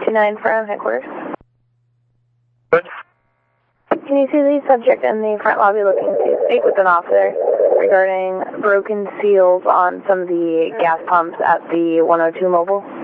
229 from headquarters. Good. Can you see the subject in the front lobby looking to speak with an officer regarding broken seals on some of the gas pumps at the 102 mobile?